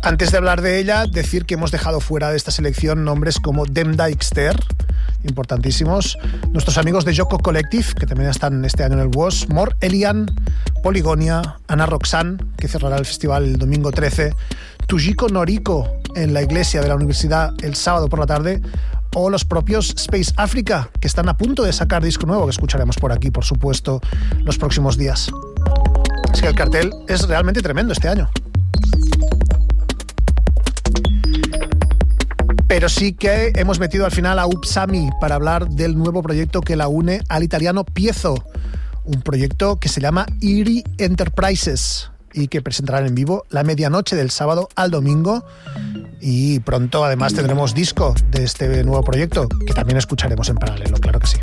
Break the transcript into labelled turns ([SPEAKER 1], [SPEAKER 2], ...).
[SPEAKER 1] Antes de hablar de ella, decir que hemos dejado fuera de esta selección nombres como Dem Dijkster, importantísimos, nuestros amigos de Yoko Collective, que también están este año en el WOS, Mor Elian, Poligonia, Ana Roxanne, que cerrará el festival el domingo 13, Tujiko Noriko en la iglesia de la universidad el sábado por la tarde, o los propios Space Africa, que están a punto de sacar disco nuevo, que escucharemos por aquí, por supuesto, los próximos días. Es que el cartel es realmente tremendo este año. Pero sí que hemos metido al final a Upsami para hablar del nuevo proyecto que la une al italiano Piezo, un proyecto que se llama Eerie Enterprises y que presentarán en vivo la medianoche del sábado al domingo, y pronto además tendremos disco de este nuevo proyecto que también escucharemos en paralelo, claro que sí.